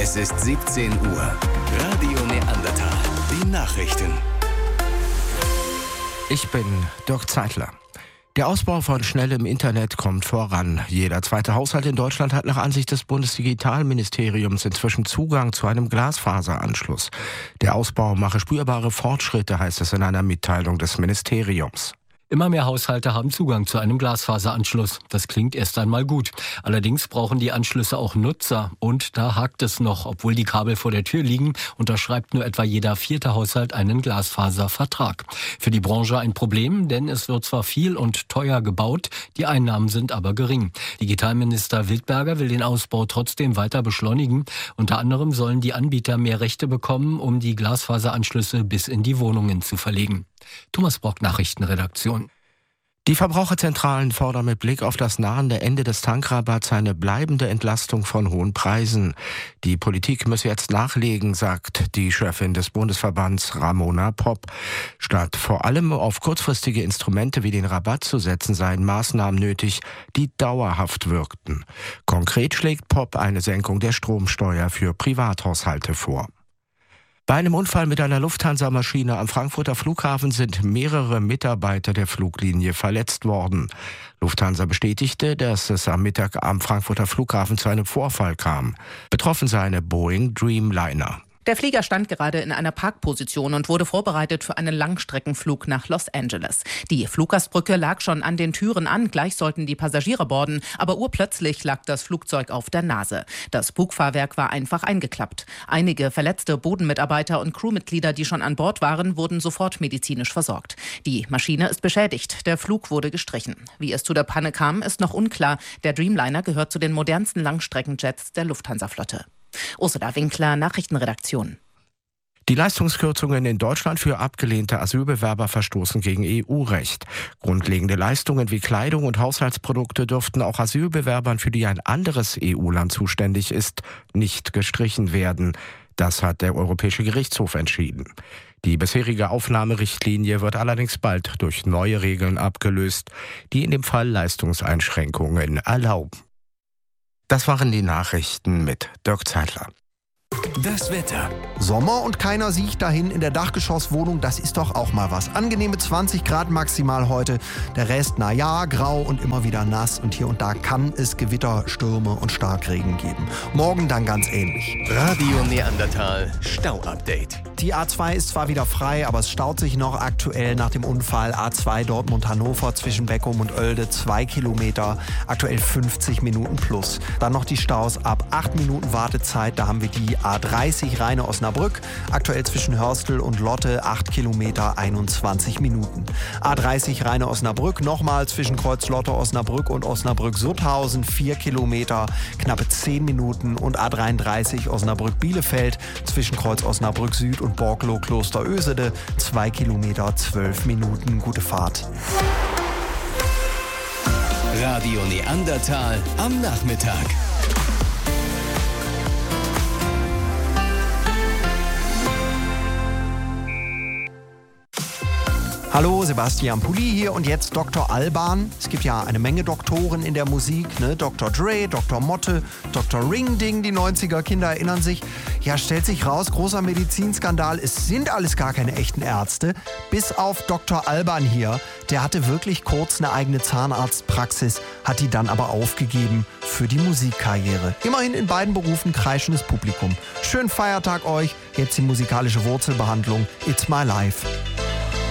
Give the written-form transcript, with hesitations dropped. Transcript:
Es ist 17 Uhr. Radio Neandertal. Die Nachrichten. Ich bin Dirk Zeitler. Der Ausbau von schnellem Internet kommt voran. Jeder zweite Haushalt in Deutschland hat nach Ansicht des Bundesdigitalministeriums inzwischen Zugang zu einem Glasfaseranschluss. Der Ausbau mache spürbare Fortschritte, heißt es in einer Mitteilung des Ministeriums. Immer mehr Haushalte haben Zugang zu einem Glasfaseranschluss. Das klingt erst einmal gut. Allerdings brauchen die Anschlüsse auch Nutzer. Und da hakt es noch. Obwohl die Kabel vor der Tür liegen, unterschreibt nur etwa jeder vierte Haushalt einen Glasfaservertrag. Für die Branche ein Problem, denn es wird zwar viel und teuer gebaut, die Einnahmen sind aber gering. Digitalminister Wildberger will den Ausbau trotzdem weiter beschleunigen. Unter anderem sollen die Anbieter mehr Rechte bekommen, um die Glasfaseranschlüsse bis in die Wohnungen zu verlegen. Thomas Brock, Nachrichtenredaktion. Die Verbraucherzentralen fordern mit Blick auf das nahende Ende des Tankrabatts eine bleibende Entlastung von hohen Preisen. Die Politik müsse jetzt nachlegen, sagt die Chefin des Bundesverbands Ramona Popp. Statt vor allem auf kurzfristige Instrumente wie den Rabatt zu setzen, seien Maßnahmen nötig, die dauerhaft wirkten. Konkret schlägt Popp eine Senkung der Stromsteuer für Privathaushalte vor. Bei einem Unfall mit einer Lufthansa-Maschine am Frankfurter Flughafen sind mehrere Mitarbeiter der Fluglinie verletzt worden. Lufthansa bestätigte, dass es am Mittag am Frankfurter Flughafen zu einem Vorfall kam. Betroffen sei eine Boeing Dreamliner. Der Flieger stand gerade in einer Parkposition und wurde vorbereitet für einen Langstreckenflug nach Los Angeles. Die Fluggastbrücke lag schon an den Türen an, gleich sollten die Passagiere boarden, aber urplötzlich lag das Flugzeug auf der Nase. Das Bugfahrwerk war einfach eingeklappt. Einige verletzte Bodenmitarbeiter und Crewmitglieder, die schon an Bord waren, wurden sofort medizinisch versorgt. Die Maschine ist beschädigt, der Flug wurde gestrichen. Wie es zu der Panne kam, ist noch unklar. Der Dreamliner gehört zu den modernsten Langstreckenjets der Lufthansa-Flotte. Ursula Winkler, Nachrichtenredaktion. Die Leistungskürzungen in Deutschland für abgelehnte Asylbewerber verstoßen gegen EU-Recht. Grundlegende Leistungen wie Kleidung und Haushaltsprodukte dürften auch Asylbewerbern, für die ein anderes EU-Land zuständig ist, nicht gestrichen werden. Das hat der Europäische Gerichtshof entschieden. Die bisherige Aufnahmerichtlinie wird allerdings bald durch neue Regeln abgelöst, die in dem Fall Leistungseinschränkungen erlauben. Das waren die Nachrichten mit Dirk Zeitler. Das Wetter. Sommer und keiner sieht dahin in der Dachgeschosswohnung, das ist doch auch mal was. Angenehme 20 Grad maximal heute, der Rest, grau und immer wieder nass. Und hier und da kann es Gewitter, Stürme und Starkregen geben. Morgen dann ganz ähnlich. Radio Neandertal Stau-Update. Die A2 ist zwar wieder frei, aber es staut sich noch aktuell nach dem Unfall. A2 Dortmund-Hannover zwischen Beckum und Oelde 2 Kilometer, aktuell 50 Minuten plus. Dann noch die Staus ab 8 Minuten Wartezeit, da haben wir die A30 Rheine-Osnabrück, aktuell zwischen Hörstel und Lotte 8 Kilometer, 21 Minuten. A30 Rheine-Osnabrück nochmal zwischen Kreuz-Lotte, Osnabrück und Osnabrück-Sutthausen 4 Kilometer, knappe 10 Minuten. Und A33 Osnabrück-Bielefeld zwischen Kreuz-Osnabrück Süd und Borklo-Klosterösede 2 Kilometer, 12 Minuten. Gute Fahrt. Radio Neandertal am Nachmittag. Hallo, Sebastian Pulli hier und jetzt Dr. Alban. Es gibt ja eine Menge Doktoren in der Musik, ne? Dr. Dre, Dr. Motte, Dr. Ring Ding, die 90er Kinder erinnern sich. Ja, stellt sich raus, großer Medizinskandal, es sind alles gar keine echten Ärzte. Bis auf Dr. Alban hier, der hatte wirklich kurz eine eigene Zahnarztpraxis, hat die dann aber aufgegeben für die Musikkarriere. Immerhin in beiden Berufen kreischendes Publikum. Schönen Feiertag euch, jetzt die musikalische Wurzelbehandlung. It's my life.